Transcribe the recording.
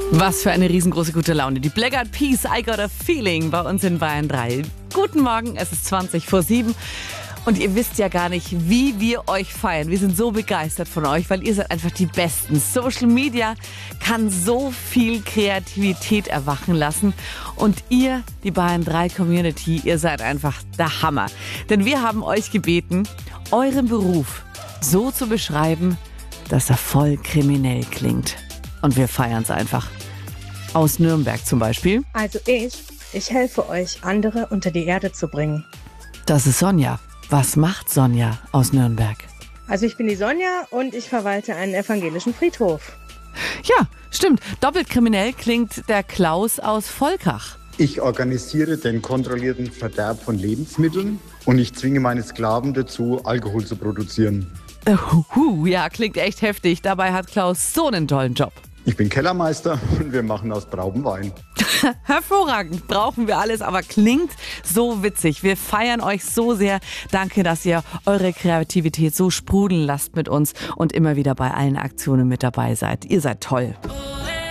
Was für eine riesengroße gute Laune. Die Black Eyed Peas, I Got a Feeling bei uns in Bayern 3. Guten Morgen, es ist 20 vor 7. Und ihr wisst ja gar nicht, wie wir euch feiern. Wir sind so begeistert von euch, weil ihr seid einfach die Besten. Social Media kann so viel Kreativität erwachen lassen. Und ihr, die Bayern 3 Community, ihr seid einfach der Hammer. Denn wir haben euch gebeten, euren Beruf so zu beschreiben, dass er voll kriminell klingt. Und wir feiern es einfach. Aus Nürnberg zum Beispiel. Also ich helfe euch, andere unter die Erde zu bringen. Das ist Sonja. Was macht Sonja aus Nürnberg? Also ich bin die Sonja und ich verwalte einen evangelischen Friedhof. Ja, stimmt. Doppelt kriminell klingt der Klaus aus Volkach. Ich organisiere den kontrollierten Verderb von Lebensmitteln und ich zwinge meine Sklaven dazu, Alkohol zu produzieren. Ja, klingt echt heftig. Dabei hat Klaus so einen tollen Job. Ich bin Kellermeister und wir machen aus Trauben Wein. Hervorragend, brauchen wir alles, aber klingt so witzig. Wir feiern euch so sehr. Danke, dass ihr eure Kreativität so sprudeln lasst mit uns und immer wieder bei allen Aktionen mit dabei seid. Ihr seid toll.